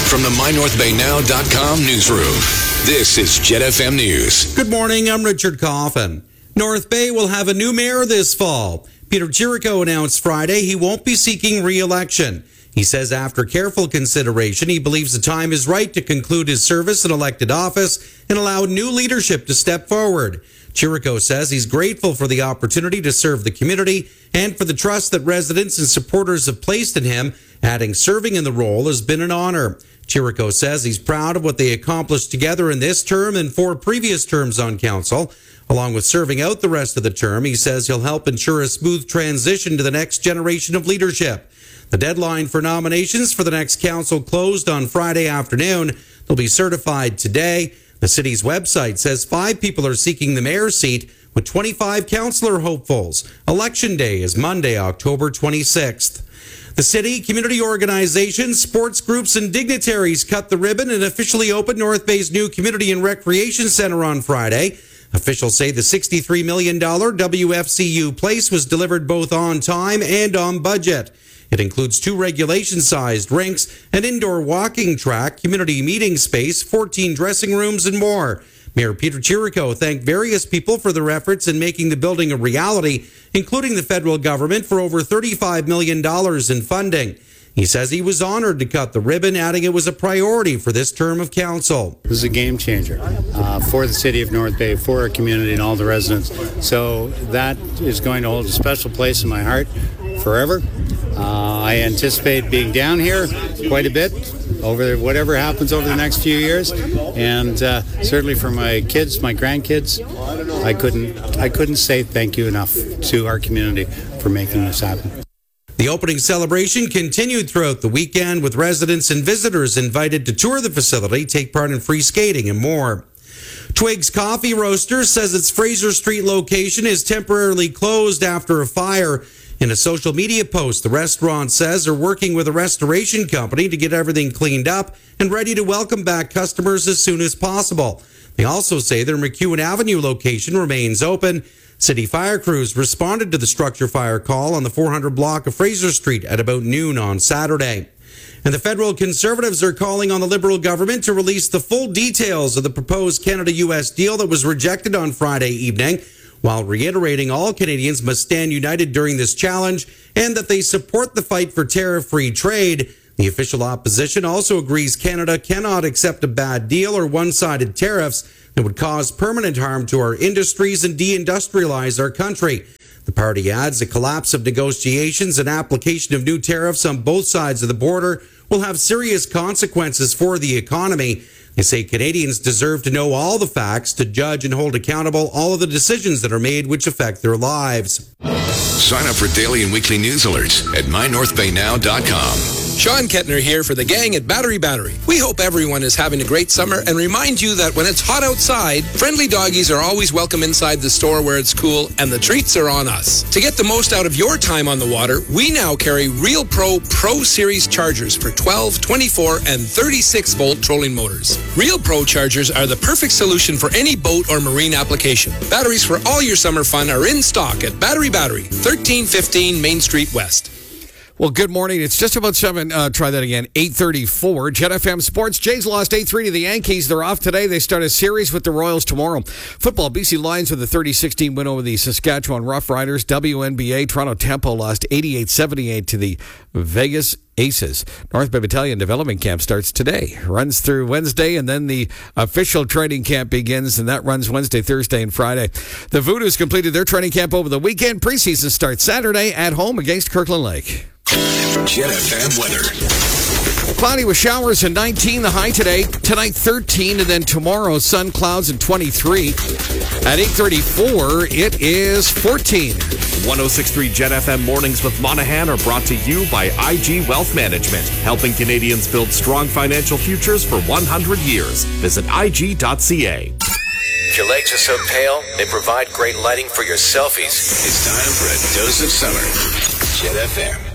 From the MyNorthBayNow.com newsroom, this is Jet FM News. Good morning, I'm Richard Coffin. North Bay will have a new mayor this fall. Peter Chirico announced Friday he won't be seeking re-election. He says after careful consideration, he believes the time is right to conclude his service in elected office and allow new leadership to step forward. Chirico says he's grateful for the opportunity to serve the community and for the trust that residents and supporters have placed in him, adding serving in the role has been an honor. Chirico says he's proud of what they accomplished together in this term and 4 previous terms on council. Along with serving out the rest of the term, he says he'll help ensure a smooth transition to the next generation of leadership. The deadline for nominations for the next council closed on Friday afternoon. They'll be certified today. The city's website says 5 people are seeking the mayor's seat, with 25 councillor hopefuls. Election day is Monday, October 26th. The city, community organizations, sports groups, and dignitaries cut the ribbon and officially opened North Bay's new Community and Recreation Center on Friday. Officials say the $63 million WFCU place was delivered both on time and on budget. It includes 2 regulation-sized rinks, an indoor walking track, community meeting space, 14 dressing rooms, and more. Mayor Peter Chirico thanked various people for their efforts in making the building a reality, including the federal government for over $35 million in funding. He says he was honored to cut the ribbon, adding it was a priority for this term of council. This is a game changer for the city of North Bay, for our community and all the residents. So that is going to hold a special place in my heart forever. I anticipate being down here quite a bit over whatever happens over the next few years, and certainly for my kids, my grandkids, I couldn't say thank you enough to our community for making this happen. The opening celebration continued throughout the weekend, with residents and visitors invited to tour the facility, take part in free skating, and more. Twigs Coffee Roaster says its Fraser Street location is temporarily closed after a fire. In a social media post, the restaurant says they're working with a restoration company to get everything cleaned up and ready to welcome back customers as soon as possible. They also say their McEwen Avenue location remains open. City fire crews responded to the structure fire call on the 400 block of Fraser Street at about noon on Saturday. And the federal Conservatives are calling on the Liberal government to release the full details of the proposed Canada-US deal that was rejected on Friday evening, while reiterating all Canadians must stand united during this challenge and that they support the fight for tariff-free trade. The official opposition also agrees Canada cannot accept a bad deal or one-sided tariffs that would cause permanent harm to our industries and deindustrialize our country. The party adds a collapse of negotiations and application of new tariffs on both sides of the border will have serious consequences for the economy. They say Canadians deserve to know all the facts to judge and hold accountable all of the decisions that are made which affect their lives. Sign up for daily and weekly news alerts at MyNorthBayNow.com. Sean Kettner here for the gang at Battery. We hope everyone is having a great summer and remind you that when it's hot outside, friendly doggies are always welcome inside the store where it's cool, and the treats are on us. To get the most out of your time on the water, we now carry Real Pro Series chargers for 12, 24, and 36-volt trolling motors. Real Pro chargers are the perfect solution for any boat or marine application. Batteries for all your summer fun are in stock at Battery, 1315 Main Street West. Well, good morning. It's just about 8:34. Jet FM Sports. Jays lost 8-3 to the Yankees. They're off today. They start a series with the Royals tomorrow. Football, BC Lions with a 30-16 win over the Saskatchewan Roughriders. WNBA, Toronto Tempo lost 88-78 to the Vegas Aces. North Bay Battalion Development Camp starts today. Runs through Wednesday, and then the official training camp begins, and that runs Wednesday, Thursday, and Friday. The Voodoos completed their training camp over the weekend. Preseason starts Saturday at home against Kirkland Lake. Jet FM weather. Cloudy with showers and 19 the high today. Tonight 13, and then tomorrow sun, clouds, and 23. At 8:34, it is 14. 106.3 Jet FM mornings with Monahan are brought to you by IG Wealth Management, helping Canadians build strong financial futures for 100 years. Visit IG.ca. If your legs are so pale, they provide great lighting for your selfies. It's time for a dose of summer. Jet FM.